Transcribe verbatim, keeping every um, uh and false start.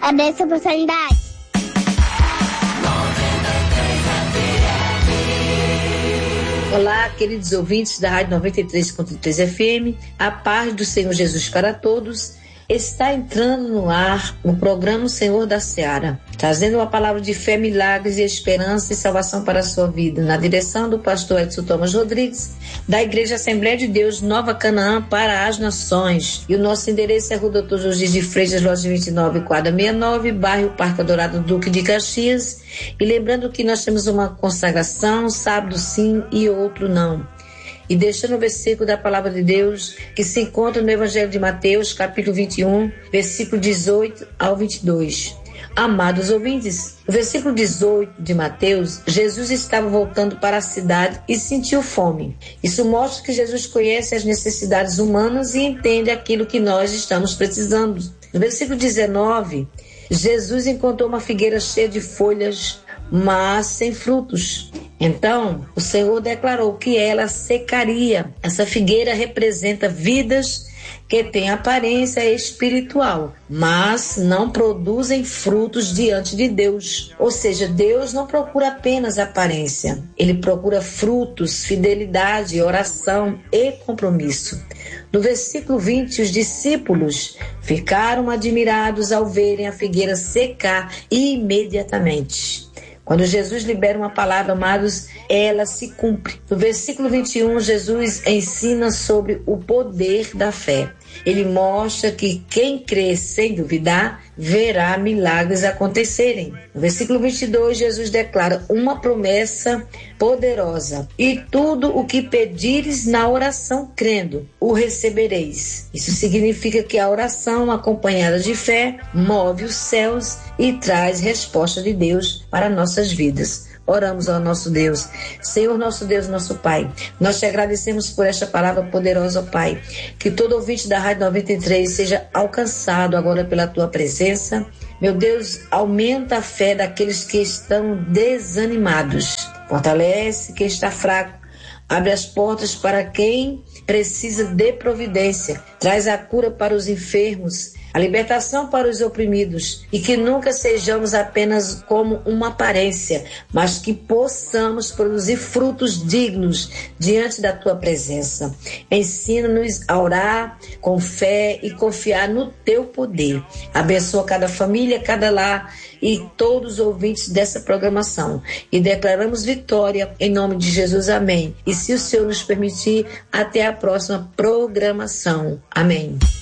Cadê essa oportunidade? Olá, queridos ouvintes da Rádio noventa e três ponto três F M, a paz do Senhor Jesus para todos. Está entrando no ar o programa Senhor da Seara, trazendo uma palavra de fé, milagres e esperança e salvação para a sua vida, na direção do pastor Edson Thomas Rodrigues, da Igreja Assembleia de Deus Nova Canaã para as Nações. E o nosso endereço é Rua doutor Jorge de Freitas, loja vinte e nove, quadra sessenta e nove, bairro Parque Dourado, Duque de Caxias. E lembrando que nós temos uma consagração, sábado sim e outro não. E deixando o versículo da palavra de Deus que se encontra no Evangelho de Mateus, capítulo vinte e um, versículo dezoito ao vinte e dois. Amados ouvintes, no versículo dezoito de Mateus, Jesus estava voltando para a cidade e sentiu fome. Isso mostra que Jesus conhece as necessidades humanas e entende aquilo que nós estamos precisando. No versículo dezenove, Jesus encontrou uma figueira cheia de folhas, mas sem frutos. Então, o Senhor declarou que ela secaria. Essa figueira representa vidas que têm aparência espiritual, mas não produzem frutos diante de Deus. Ou seja, Deus não procura apenas aparência. Ele procura frutos, fidelidade, oração e compromisso. No versículo vinte, os discípulos ficaram admirados ao verem a figueira secar imediatamente. Quando Jesus libera uma palavra, amados, ela se cumpre. No versículo vinte e um, Jesus ensina sobre o poder da fé. Ele mostra que quem crê sem duvidar, verá milagres acontecerem. No versículo vinte e dois, Jesus declara uma promessa poderosa. E tudo o que pedires na oração crendo, o recebereis. Isso significa que a oração acompanhada de fé move os céus e traz resposta de Deus para nossas vidas. Oramos ao nosso Deus. Senhor, nosso Deus, nosso Pai, nós te agradecemos por esta palavra poderosa, ó Pai. Que todo ouvinte da Rádio noventa e três seja alcançado agora pela tua presença. Meu Deus, aumenta a fé daqueles que estão desanimados. Fortalece quem está fraco. Abre as portas para quem precisa de providência. Traz a cura para os enfermos, a libertação para os oprimidos, e que nunca sejamos apenas como uma aparência, mas que possamos produzir frutos dignos diante da tua presença. Ensina-nos a orar com fé e confiar no teu poder. Abençoa cada família, cada lar e todos os ouvintes dessa programação. E declaramos vitória em nome de Jesus. Amém. E se o Senhor nos permitir, até a próxima programação. Amém.